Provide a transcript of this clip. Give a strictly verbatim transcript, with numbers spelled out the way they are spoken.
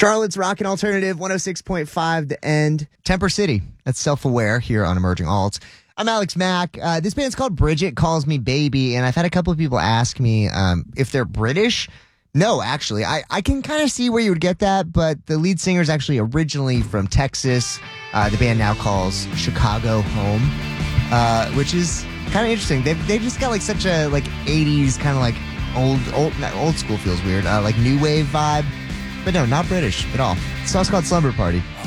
Charlotte's Rockin' Alternative, one oh six point five The End. Temper City, that's Self-Aware here on Emerging Alts. I'm Alex Mack. Uh, this band's called Bridget Calls Me Baby, and I've had a couple of people ask me um, if they're British. No, actually. I, I can kind of see where you would get that, but the lead singer is actually originally from Texas. Uh, the band now calls Chicago home, uh, which is kind of interesting. They've, they've just got like such a like eighties kind of like old, old, not old school feels weird, uh, like new wave vibe. But no, not British at all. The song's called Slumber Party.